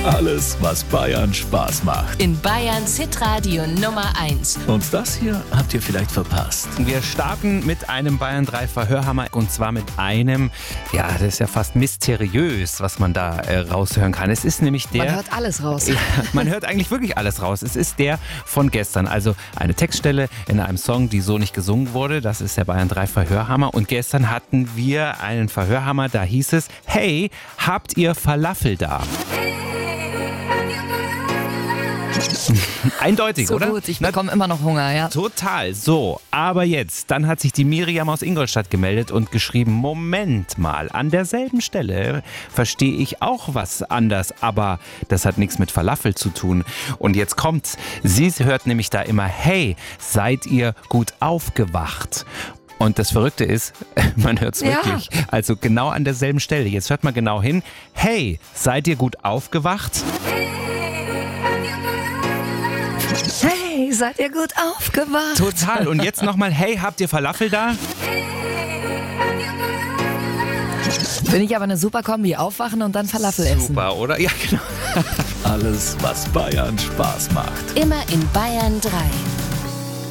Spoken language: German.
Alles, was Bayern Spaß macht. In Bayerns Hitradio Nummer 1. Und das hier habt ihr vielleicht verpasst. Wir starten mit einem Bayern 3 Verhörhammer und zwar mit einem, ja, das ist ja fast mysteriös, was man da raushören kann. Es ist nämlich der... Man hört alles raus. Ja, man hört eigentlich wirklich alles raus. Es ist der von gestern, also eine Textstelle in einem Song, die so nicht gesungen wurde. Das ist der Bayern 3 Verhörhammer und gestern hatten wir einen Verhörhammer, da hieß es, hey, habt ihr Falafel da? Eindeutig, So oder? gut, ich bekomme immer noch Hunger, ja. Total, so. Aber jetzt, dann hat sich die Miriam aus Ingolstadt gemeldet und geschrieben, Moment mal, an derselben Stelle verstehe ich auch was anders, aber das hat nichts mit Falafel zu tun. Und jetzt kommt's, sie hört nämlich da immer, hey, seid ihr gut aufgewacht? Und das Verrückte ist, man hört es wirklich, also genau an derselben Stelle. Jetzt hört mal genau hin, hey, seid ihr gut aufgewacht? Hey, seid ihr gut aufgewacht? Total. Und jetzt nochmal, hey, habt ihr Falafel da? Finde ich aber eine super Kombi. Aufwachen und dann Falafel essen. Super, oder? Ja, genau. Alles, was Bayern Spaß macht. Immer in Bayern 3.